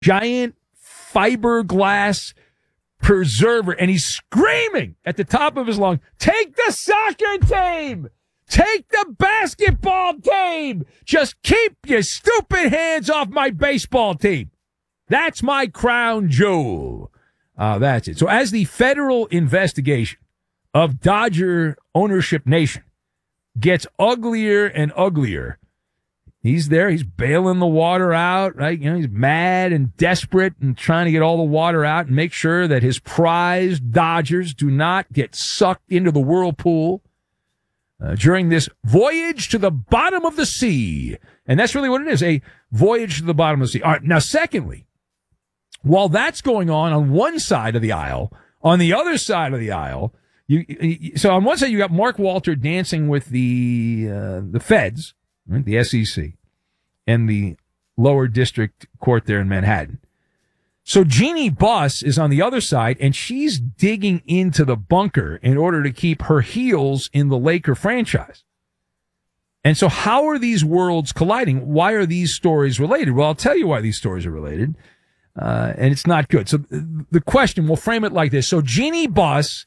giant fiberglass preserver, and he's screaming at the top of his lungs, take the soccer team! Take the basketball team! Just keep your stupid hands off my baseball team. That's my crown jewel. That's it. So as the federal investigation of Dodger ownership nation gets uglier and uglier, he's there. He's bailing the water out, right? You know, he's mad and desperate and trying to get all the water out and make sure that his prized Dodgers do not get sucked into the whirlpool during this voyage to the bottom of the sea. And that's really what it is, a voyage to the bottom of the sea. All right. Now, secondly, while that's going on one side of the aisle, on the other side of the aisle, so on one side you got Mark Walter dancing with the feds, right, the SEC, and the lower district court there in Manhattan. So Jeannie Buss is on the other side, and she's digging into the bunker in order to keep her heels in the Laker franchise. And so how are these worlds colliding? Why are these stories related? Well, I'll tell you why these stories are related, and it's not good. So the question, we'll frame it like this. So Jeannie Buss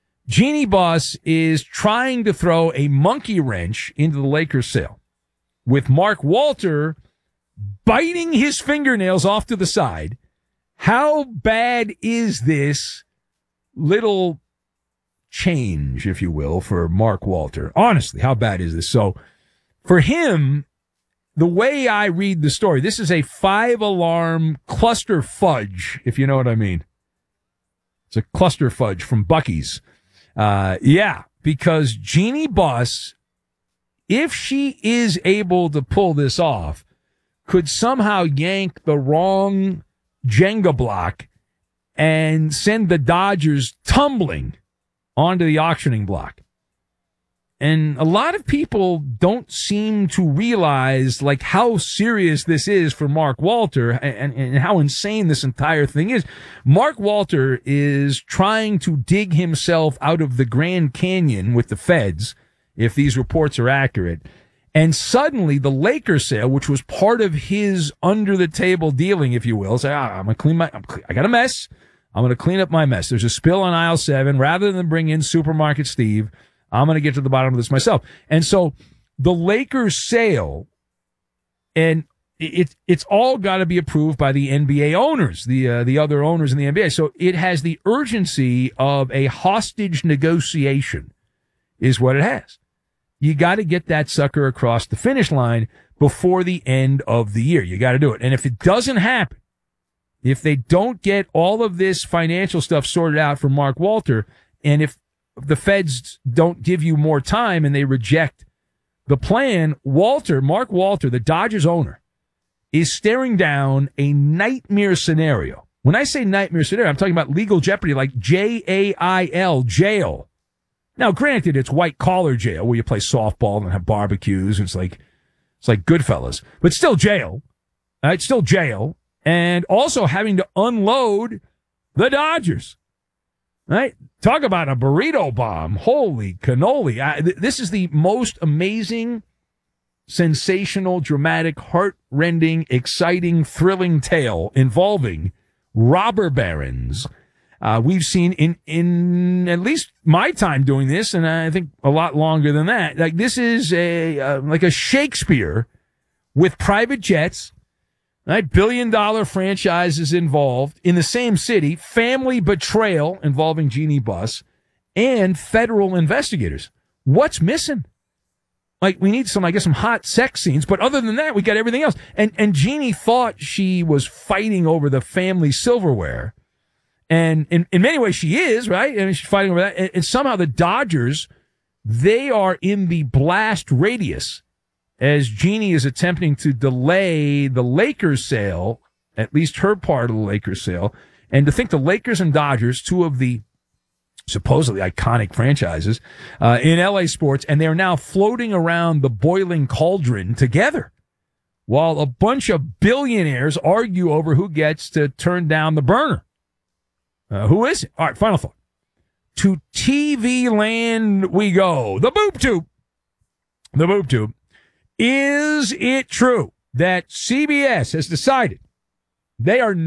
is trying to throw a monkey wrench into the Lakers sale, with Mark Walter biting his fingernails off to the side. How bad is this little change, if you will, for Mark Walter? Honestly, how bad is this? So for him, the way I read the story, this is a 5-alarm cluster fudge, if you know what I mean. It's a cluster fudge from Buc-ee's. Because Jeannie Buss, if she is able to pull this off, could somehow yank the wrong Jenga block and send the Dodgers tumbling onto the auctioning block. And a lot of people don't seem to realize like how serious this is for Mark Walter and how insane this entire thing is. Mark Walter is trying to dig himself out of the Grand Canyon with the feds, if these reports are accurate. And suddenly the Lakers sale, which was part of his under the table dealing, if you will, say, I'm going to I got a mess. I'm going to clean up my mess. There's a spill on aisle 7. Rather than bring in Supermarket Steve, I'm going to get to the bottom of this myself. And so the Lakers sale, and it's all got to be approved by the NBA owners, the other owners in the NBA. So it has the urgency of a hostage negotiation is what it has. You got to get that sucker across the finish line before the end of the year. You got to do it. And if it doesn't happen, if they don't get all of this financial stuff sorted out for Mark Walter, and if the feds don't give you more time and they reject the plan, Mark Walter, the Dodgers owner, is staring down a nightmare scenario. When I say nightmare scenario, I'm talking about legal jeopardy, like JAIL, jail. Now, granted, it's white-collar jail where you play softball and have barbecues. And it's like Goodfellas. But still jail. It's still jail. And also having to unload the Dodgers. Right? Talk about a burrito bomb. Holy cannoli. This is the most amazing, sensational, dramatic, heart-rending, exciting, thrilling tale involving robber barons we've seen in at least my time doing this, and I think a lot longer than that. Like, this is like a Shakespeare with private jets, right? billion-dollar franchises involved in the same city, family betrayal involving Jeannie Buss, and federal investigators. What's missing? Like, we need some hot sex scenes, but other than that, we got everything else. And Jeannie thought she was fighting over the family silverware. And in many ways she is, right? I mean, she's fighting over that. And somehow the Dodgers, they are in the blast radius as Jeannie is attempting to delay the Lakers sale, at least her part of the Lakers sale. And to think the Lakers and Dodgers, two of the supposedly iconic franchises in LA sports, and they're now floating around the boiling cauldron together while a bunch of billionaires argue over who gets to turn down the burner. Who is it? All right, final thought. To TV land we go. The boob tube. The boob tube. Is it true that CBS has decided They are